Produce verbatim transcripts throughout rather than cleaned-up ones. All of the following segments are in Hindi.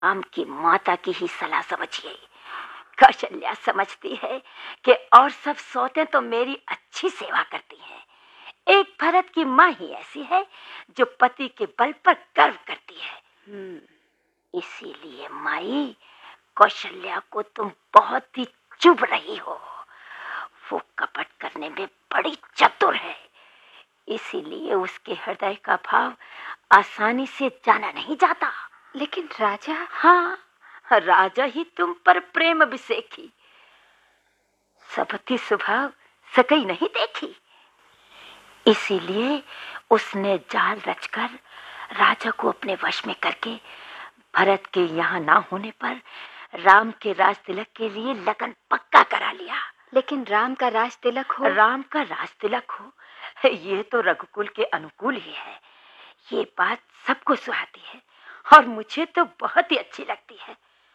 राम की माता की ही सलाह समझिए। कौशल्या समझती है कि और सब सौतें तो मेरी अच्छी सेवा करती हैं। एक भरत की माँ ही ऐसी है जो पति के बल पर गर्व करती है। हम्म इसीलिए माई, कौशल्या को तुम बहुत ही चुभ रही हो। वो कपट करने में बड़ी चतुर है, इसीलिए उसके हृदय का भाव आसानी से जाना नहीं जाता। लेकिन राजा? हाँ, राजा ही तुम पर प्रेम अभिषेकी। सबती स्वभाव सकई नहीं देखी, इसीलिए उसने जाल रचकर राजा को अपने वश में करके भरत के यहाँ ना होने पर राम के राज तिलक के लिए लगन पक्का करा लिया। लेकिन राम का राज तिलक हो? राम का राज तिलक हो, ये तो रघुकुल के अनुकूल ही है। ये बात सबको सुहाती है और मुझे तो बहुत ही अच्छी लगती है।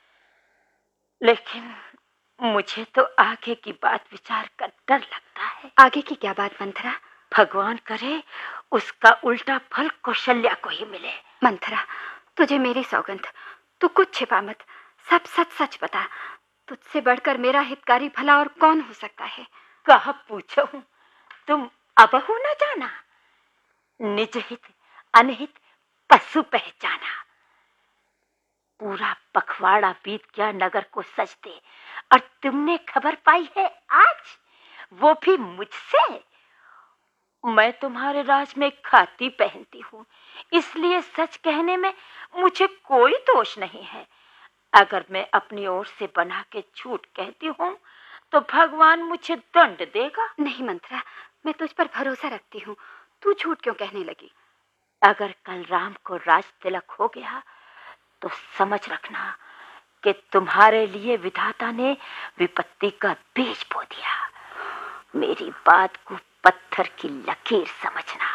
लेकिन मुझे तो आगे की बात विचार कर डर लगता है। आगे की क्या बात मंथरा? भगवान करे उसका उल्टा फल कौशल्या को ही मिले। मंथरा, तुझे मेरी सौगंध, तू कुछ छिपा मत, सब सच सच बता। तुझसे बढ़कर मेरा हितकारी भला और कौन हो सकता है? कहा पूछो, तुम अबहु न जाना। निज हित अनहित पशु पहचाना। पूरा पखवाड़ा बीत गया नगर को सजते, और तुमने खबर पाई है आज, वो भी मुझसे। मैं तुम्हारे राज में खाती पहनती हूँ, इसलिए सच कहने में मुझे कोई दोष नहीं है। अगर मैं अपनी ओर से बना के झूठ कहती हूँ तो भगवान मुझे दंड देगा। नहीं मंथरा, मैं तुझ पर भरोसा रखती हूँ, तू झूठ क्यों कहने लगी? अगर कल राम को राज तिलक हो गया तो समझ रखना कि तुम्हारे लिए विधाता ने विपत्ति का बीज बो दिया। मेरी बात को पत्थर की लकीर समझना।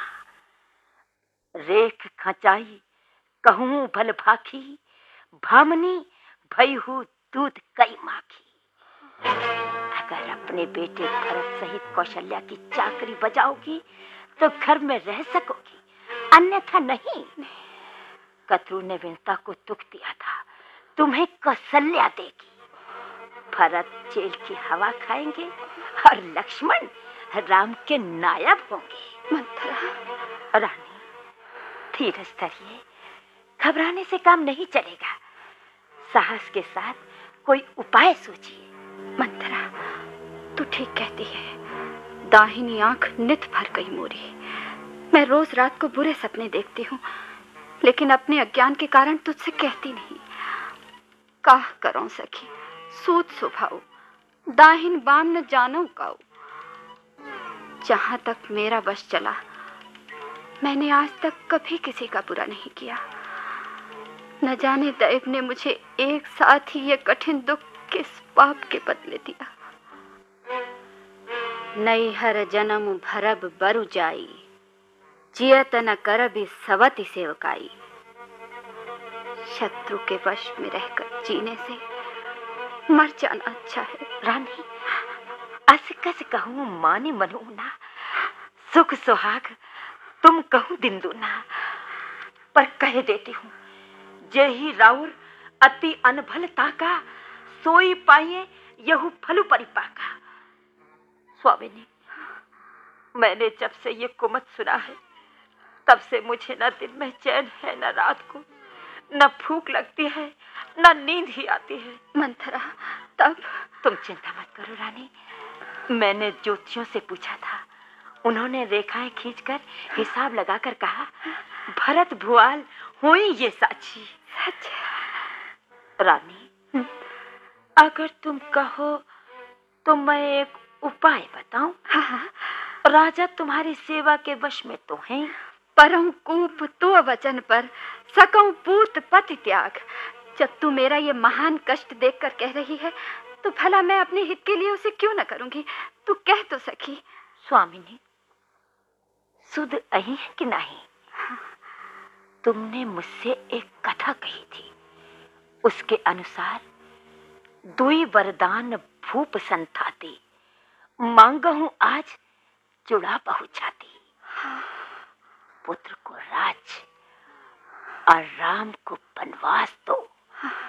रेख खचाई कहूँ भल भाखी, भामनी भई हूँ दूध कई माखी। अगर अपने बेटे भरत सहित कौशल्या की चाकरी बजाओगी तो घर में रह सकोगी, अन्यथा नहीं। कतरू ने विंता को दुख दिया था, तुम्हें कौशल्या देगी। भरत जेल की हवा खाएंगे और लक्ष्मण राम के नायब होंगे। मंथरा। रानी, धीरज धरिए, घबराने से काम नहीं चलेगा। साहस के साथ कोई उपाय सोचिए। मंथरा, तू ठीक कहती है। दाहिनी आंख नित भर गई मोरी। मैं रोज रात को बुरे सपने देखती हूँ, लेकिन अपने अज्ञान के कारण तुझसे कहती नहीं। काह करो सखी, सूत सुभाऊ, दाहिन बाम न जानो काऊ। जहां तक मेरा बस चला, मैंने आज तक कभी किसी का बुरा नहीं किया। न जाने दैव ने मुझे एक साथ ही ये कठिन दुख किस पाप के बदले दिया। नैहर जन्म भरब बरु जाई, जियत न करबि सवति सेवकाई। शत्रु के वश में रहकर जीने से मर जाना अच्छा है। रानी, अस कस कहूँ माने मनूना, सुख सुहाग तुम कहूँ दिन दूना। पर कह देती हूँ, जेहि राउर अति अनभल ताका, सोई पाइए यहु फलु परिपाका। स्वामिनी, मैंने जब से ये कुमत सुना है, तब से मुझे न दिन में चैन है, न रात को, न भूख लगती है, न नींद ही आती है। मंथरा, तब? तुम चिंता मत करो रानी, मैंने ज्योतिषियों से पूछा था। उन्होंने रेखाएं खींचकर हिसाब लगाकर कहा, भरत भुआल हुई ये साक्षी। सच? रानी, अगर तुम कहो तो मैं एक उपाय बताऊं? हाँ हाँ। राजा तुम्हारी सेवा के वश में तो हैं, परम कूप तो वचन पर सकऊं पूत पति त्याग। जब तू मेरा ये महान कष्ट देखकर कह रही है, तो भला मैं अपने हित के लिए उसे क्यों न करूंगी? तू कह तो सकी। स्वामिनी, सुध अही है कि नहीं? तुमने मुझसे एक कथा कही थी, उसके अनुसार दुई वरदान भूप संताती, मांगहूं आज जुड़ा बहु छाती। पुत्र को राज और राम को वनवास दो। हाँ।